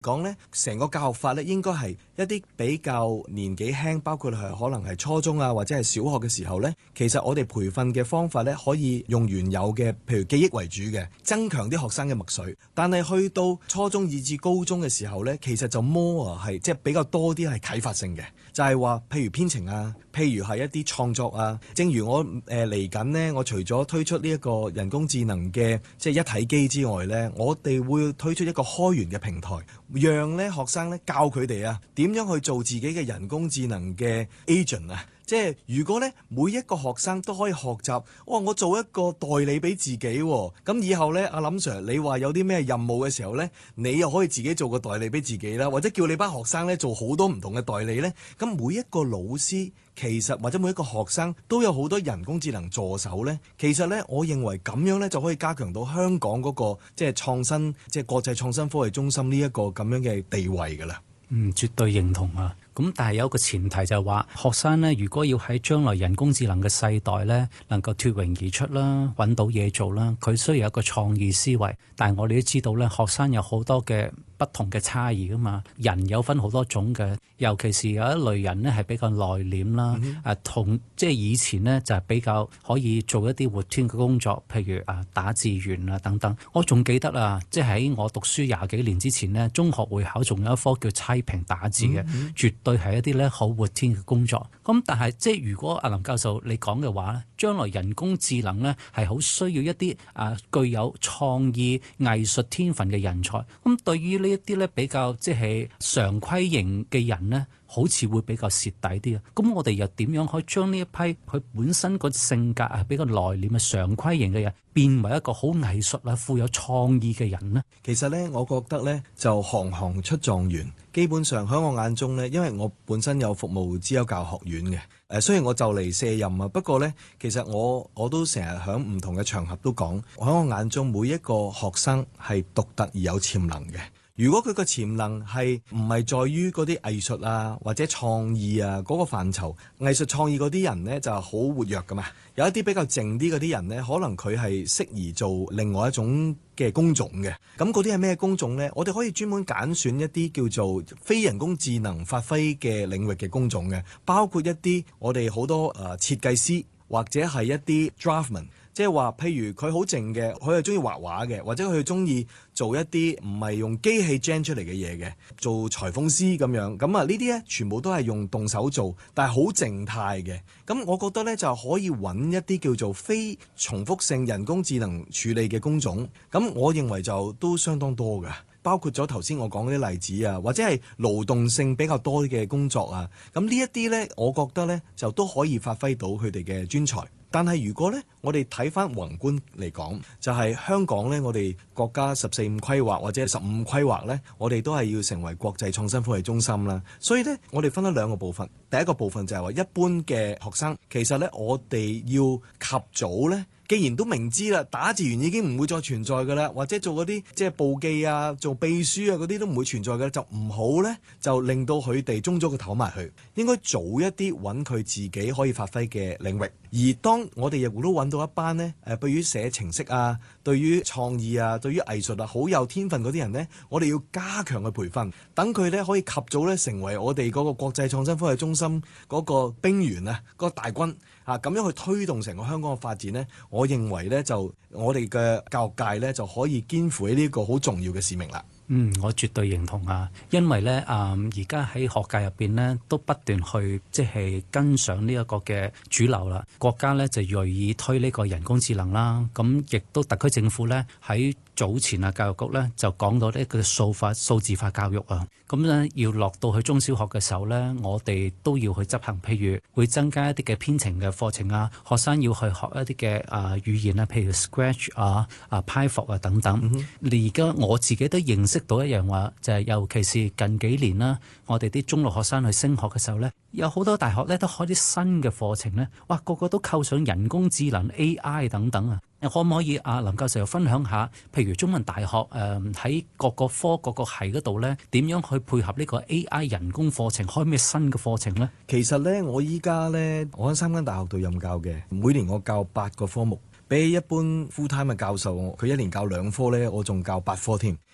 講呢，成個教學法呢應該係一啲比較年紀輕，包括係可能係初中啊或者係小學嘅時候呢，其實我哋培訓嘅方法呢，可以用原有嘅譬如記憶為主嘅，增強啲學生嘅墨水。但係去到初中以至高中嘅時候呢，其實就係即係比較多啲係啟發性嘅，就係話譬如編程啊，譬如係一啲創作啊。正如我嚟緊呢，我除咗推出呢一個人工智能嘅即係一體機之外呢，我哋會推出一個開源嘅平台。讓咧學生咧教佢哋啊點樣去做自己嘅人工智能嘅 agent 啊，即係如果咧每一個學生都可以學習，我做一個代理俾自己，咁以後咧阿林 Sir 你話有啲咩任務嘅時候咧，你又可以自己做個代理俾自己啦，或者叫你班學生咧做好多唔同嘅代理咧，咁每一個老師其實或者每一個學生都有好多人工智能助手咧，其實咧我認為咁樣咧就可以加強到香港嗰個即係創新即係國際創新科技中心呢一個咁樣嘅地位㗎啦。 絕對認同啊！咁但係有一個前提就係話，學生呢，如果要喺將來人工智能嘅世代呢，能夠脫穎而出啦，揾到嘢做啦，佢需要有一個創意思維。但係我哋都知道呢，學生有好多嘅不同嘅差異噶嘛，人有分好多種嘅，尤其是有一類人呢係比較內斂啦，同即係以前呢就係比較可以做一啲活天嘅工作，譬如打字員啊等等。我仲記得啊，即係喺我讀書廿幾年之前呢，中學會考仲有一科叫砌屏打字嘅，絕對係一啲咧好活天嘅工作。咁但係即係如果阿林教授你講嘅話咧，將來人工智能呢係好需要一啲具有創意藝術天分嘅人才。咁對於呢一啲咧比較即係常規型嘅人呢，好似會比較蝕底啲啊！咁我哋又點樣可以將呢一批佢本身個性格比較內斂嘅常規型嘅人，變為一個好藝術啊、富有創意嘅人呢？ 其實呢，我覺得呢就行行出狀元。基本上喺我眼中呢，因為我本身有服務資優教學院嘅，雖然我就嚟卸任啊，不過呢，其實我都成日喺唔同嘅場合都講，喺我眼中每一個學生係獨特而有潛能嘅。如果佢個潛能係唔係在於嗰啲藝術啊或者創意啊嗰個範疇，藝術創意嗰啲人呢就好活躍噶嘛，有一啲比較靜啲嗰啲人呢，可能佢係適宜做另外一種嘅工種嘅。咁嗰啲係咩工種呢？我哋可以專門揀選一啲叫做非人工智能發揮嘅領域嘅工種嘅，包括一啲我哋好多設計師或者係一啲 draftman。即係話，譬如佢好靜嘅，佢係中意畫畫嘅，或者佢中意做一啲唔係用機器 gen 出嚟嘅嘢嘅，做裁縫師咁樣。咁啊，呢啲咧全部都係用動手做，但係好靜態嘅。咁我覺得咧就可以揾一啲叫做非重複性人工智能處理嘅工種。咁我認為就都相當多㗎，包括咗頭先我講嗰啲例子啊，或者係勞動性比較多嘅工作啊。咁呢一啲咧，我覺得咧就都可以發揮到佢哋嘅專才。但係如果咧，我哋睇翻宏觀嚟講，就係香港咧，我哋國家14、5規劃或者15規劃咧，我哋都係要成為國際創新科技中心啦。所以咧，我哋分咗兩個部分。第一個部分就係話一般嘅學生，其實咧我哋要及早咧。既然都明知啦，打字員已經唔會再存在㗎啦，或者做嗰啲即係簿記啊、做秘書啊嗰啲都唔會存在㗎，就唔好呢，就令到佢哋中咗個頭埋去。應該早一啲揾佢自己可以發揮嘅領域。而當我哋亦都揾到一班呢，對於寫程式啊、對於創意啊、對於藝術啊好有天分嗰啲人呢，我哋要加強去培訓，等佢呢可以及早呢成為我哋嗰個國際創新科技中心嗰個兵員啊、嗰個大軍。咁樣去推動成個香港嘅發展呢，我認為呢，就我哋嘅教育界呢，就可以肩負起呢個好重要嘅使命啦。 我絕對認同啊，因為呢，而家喺學界入邊呢，都不斷去即係跟上呢一個嘅主流啦。國家呢，就銳意推呢個人工智能啦，咁亦都特區政府呢，喺早前啊，教育局呢就講到呢個數字化教育啊，咁呢要落到去中小學嘅時候呢，我哋都要去執行，譬如會增加一啲嘅編程嘅課程啊，學生要去學一啲嘅語言啊，譬如 Scratch Python 等等。而家我自己都認識到一樣話，就係尤其是近幾年啦，我哋啲中六學生去升學嘅時候呢，有好多大學呢都開啲新嘅課程呢，哇，個個都構上人工智能 AI 等等啊！可唔可以林教授又分享下，譬如中文大學喺各個科各個系嗰度呢，點樣去配合呢個 AI 人工課程，開咩新嘅課程呢？ 其實呢，我依家呢，我喺3間大學度任教嘅，每年我教8個科目，比起一般 full time 嘅教授，佢一年教2科呢，我仲教8科添。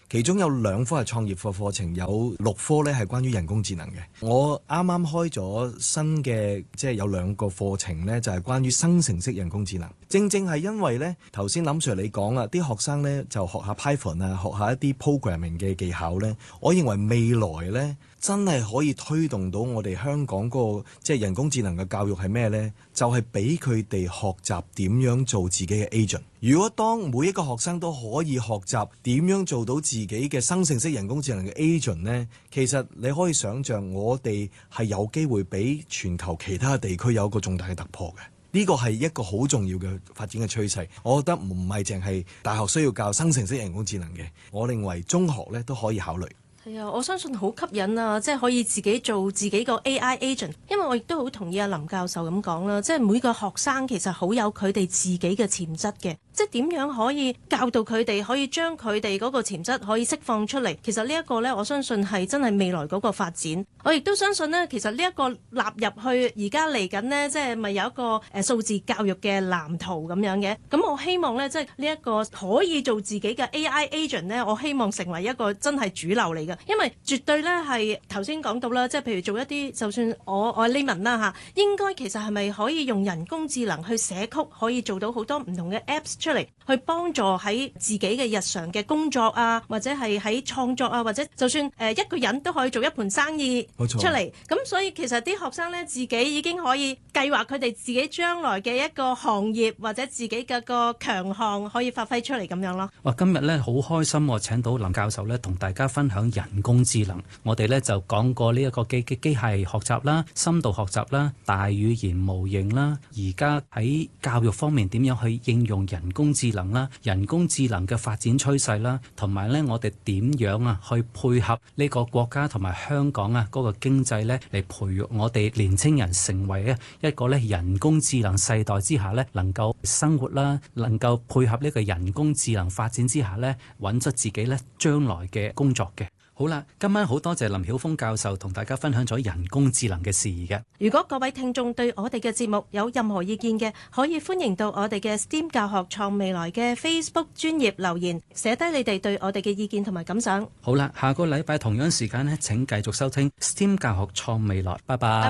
其中有2科係創業課程，有6科咧係關於人工智能嘅。我啱啱開咗新嘅，即係有2個課程咧，就係關於生成式人工智能。正正係因為咧，頭先林 Sir 你講啦，啲學生咧就學下 Python 啊，學下一啲 programming 嘅技巧咧，我認為未來咧真係可以推動到我哋香港嗰個即係人工智能嘅教育係咩咧？就係俾佢哋學習點樣做自己嘅 agent。如果當每一個學生都可以學習點樣做到自己嘅生成式人工智能嘅 agent 呢，其實你可以想像我哋係有機會俾全球其他地區有一個重大嘅突破嘅。呢個係一個好重要嘅發展嘅趨勢。我覺得唔係淨係大學需要教生成式人工智能嘅，我認為中學咧都可以考慮。 係啊，我相信好吸引啊！即係可以自己做自己個 AI agent，因為我亦都好同意阿林教授咁講啦，即係每個學生其實好有佢哋自己嘅潛質嘅，即係點樣可以教導佢哋，可以將佢哋嗰個潛質可以釋放出嚟。其實呢一個呢，我相信係真係未來嗰個發展。我亦都相信呢，其實呢一個納入去而家嚟緊呢，即係咪有一個數字教育嘅藍圖咁樣嘅？咁我希望呢，即係呢一個可以做自己嘅 AI agent 呢，我希望成為一個真係主流嚟嘅。因為絕對咧係頭先講到啦，即係譬如做一啲，就算我係 layman 啦嚇，應該其實係咪可以用人工智能去寫曲，可以做到好多唔同嘅 apps 出嚟，去幫助喺自己嘅日常嘅工作啊，或者係喺創作啊，或者就算一個人都可以做一盤生意出嚟。咁所以其實啲學生咧自己已經可以計劃佢哋自己將來嘅一個行業或者自己嘅個強項可以發揮出嚟咁樣咯。 哇！今日咧好開心，我請到林教授咧同大家分享人工智能。我哋咧就講過呢一個機械學習啦、深度學習啦、大語言模型啦，而家喺教育方面點樣去應用人工智能啦、人工智能嘅發展趨勢啦，同埋咧我哋點樣啊去配合呢個國家同埋香港啊嗰個經濟咧嚟培育我哋年青人成為一個咧人工智能世代之下咧能夠生活啦，能夠配合呢個人工智能發展之下咧揾出自己咧將來嘅工作嘅。好啦，今晚好多謝林曉峰教授同大家分享咗人工智能嘅事宜嘅。 如果各位聽眾對我哋嘅節目有任何意見嘅，可以歡迎到我哋嘅 STEM 教學創未來嘅 Facebook 專頁留言，寫低你哋對我哋嘅意見同埋感想。 好啦，下個禮拜同樣時間呢，請繼續收聽 STEM 教學創未來。拜拜。